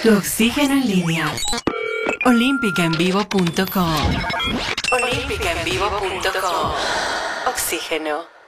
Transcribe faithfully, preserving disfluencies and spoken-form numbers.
Tu oxígeno en línea. olímpica en vivo punto com. olímpica en vivo punto com. Oxígeno.